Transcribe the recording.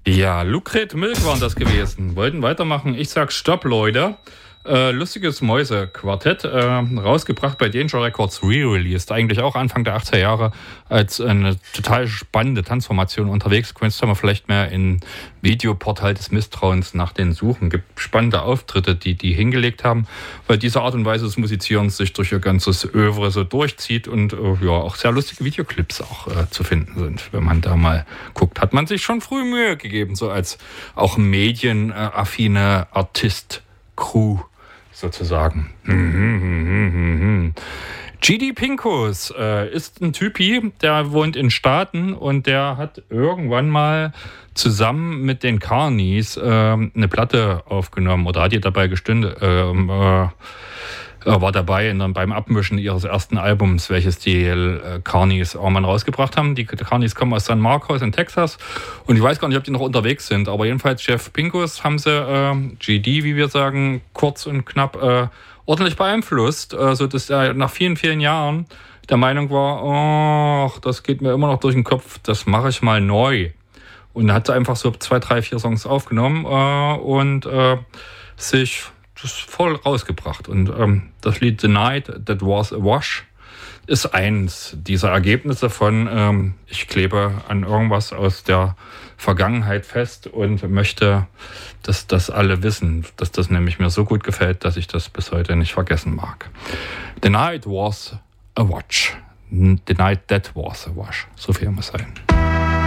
Ja, Lucret Milk waren das gewesen. Wollten weitermachen. Ich sag Stopp, Leute. Lustiges Mäuse-Quartett, rausgebracht bei Danger Records, re-released, eigentlich auch Anfang der 80er Jahre als eine total spannende Tanzformation unterwegs. Könntest du mal vielleicht mehr in Videoportal des Misstrauens nach denen suchen. Gibt spannende Auftritte, die hingelegt haben, weil diese Art und Weise des Musizierens sich durch ihr ganzes Övre so durchzieht und ja auch sehr lustige Videoclips auch zu finden sind. Wenn man da mal guckt, hat man sich schon früh Mühe gegeben, so als auch medienaffine Artist-Crew sozusagen. GD Pinkus ist ein Typi, der wohnt in Staaten und der hat irgendwann mal zusammen mit den Carnies eine Platte aufgenommen oder hat ihr dabei gestünde. War dabei beim Abmischen ihres ersten Albums, welches die Carnies irgendwann rausgebracht haben. Die Carnies kommen aus San Marcos in Texas und ich weiß gar nicht, ob die noch unterwegs sind, aber jedenfalls Jeff Pinkus haben sie, GD, wie wir sagen, kurz und knapp, ordentlich beeinflusst, so dass er nach vielen, vielen Jahren der Meinung war, das geht mir immer noch durch den Kopf, das mache ich mal neu. Und er hat einfach so 2, 3, 4 Songs aufgenommen und sich das voll rausgebracht. Und das Lied The Night That Was a Wash ist eins dieser Ergebnisse von ich klebe an irgendwas aus der Vergangenheit fest und möchte, dass das alle wissen, dass das nämlich mir so gut gefällt, dass ich das bis heute nicht vergessen mag. The Night Was a Watch. The Night That Was a Wash. So viel muss sein.